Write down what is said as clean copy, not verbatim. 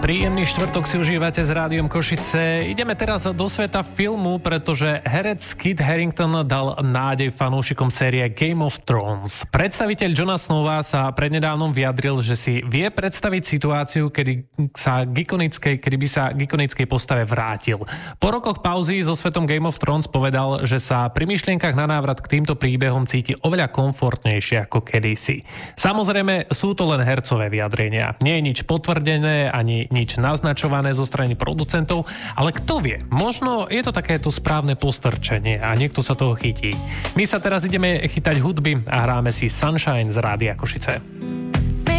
Príjemný štvrtok si užívate s Rádiom Košice. Ideme teraz do sveta filmu, pretože herec Kit Harington dal nádej fanúšikom série Game of Thrones. Predstaviteľ Jona Snowa sa prednedávnom vyjadril, že si vie predstaviť situáciu, kedy by sa k ikonickej postave vrátil. Po rokoch pauzy so svetom Game of Thrones povedal, že sa pri myšlienkach na návrat k týmto príbehom cíti oveľa komfortnejšie ako kedysi. Samozrejme, sú to len hercové vyjadrenia. Nie je nič potvrdené, ani nič naznačované zo strany producentov, ale kto vie, možno je to takéto správne postrčenie a niekto sa toho chytí. My sa teraz ideme chytať hudby a hráme si Sunshine z Rádia Košice.